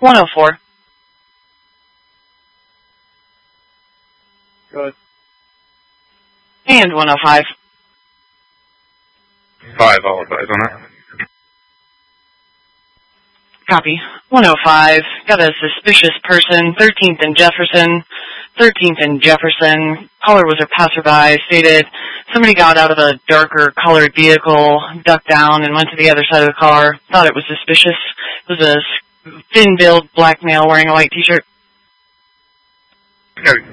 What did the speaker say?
104. Good. And 105. 5, all advise on that. Copy. 105. Got a suspicious person, 13th and Jefferson. 13th and Jefferson. Caller was a passerby. Stated somebody got out of a darker colored vehicle, ducked down, and went to the other side of the car. Thought it was suspicious. It was a thin-build black male wearing a white T-shirt. Okay,